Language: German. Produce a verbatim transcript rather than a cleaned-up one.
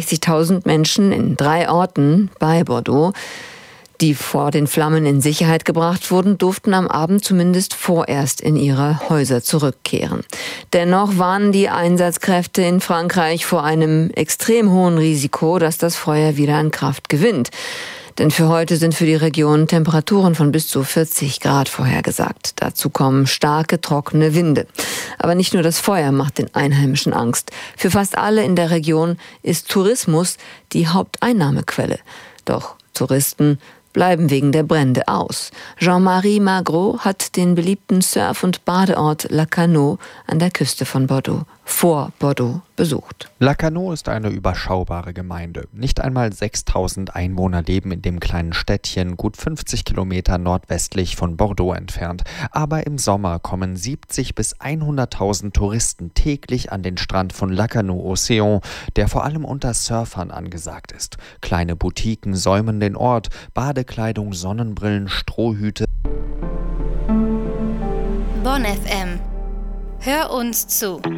sechzigtausend Menschen in drei Orten bei Bordeaux, die vor den Flammen in Sicherheit gebracht wurden, durften am Abend zumindest vorerst in ihre Häuser zurückkehren. Dennoch warnen die Einsatzkräfte in Frankreich vor einem extrem hohen Risiko, dass das Feuer wieder an Kraft gewinnt. Denn für heute sind für die Region Temperaturen von bis zu vierzig Grad vorhergesagt. Dazu kommen starke, trockene Winde. Aber nicht nur das Feuer macht den Einheimischen Angst. Für fast alle in der Region ist Tourismus die Haupteinnahmequelle. Doch Touristen bleiben wegen der Brände aus. Jean-Marie Magro hat den beliebten Surf- und Badeort Lacanau an der Küste von Bordeaux vor Bordeaux besucht. Lacanau ist eine überschaubare Gemeinde. Nicht einmal sechstausend Einwohner leben in dem kleinen Städtchen, gut fünfzig Kilometer nordwestlich von Bordeaux entfernt. Aber im Sommer kommen siebzig bis hunderttausend Touristen täglich an den Strand von Lacanau-Océan, der vor allem unter Surfern angesagt ist. Kleine Boutiquen säumen den Ort, Badekleidung, Sonnenbrillen, Strohhüte. Bonn F M. Hör uns zu.